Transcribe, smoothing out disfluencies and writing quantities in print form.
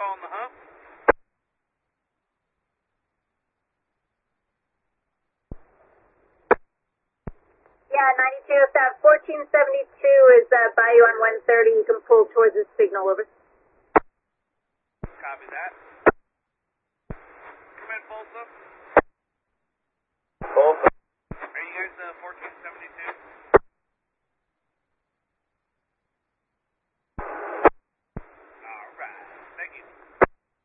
calling the hump. Yeah, 92, if that 1472 is by you on 130, you can pull towards the signal, over. Copy that. Come in, Folsom. Folsom. Are you guys 1472?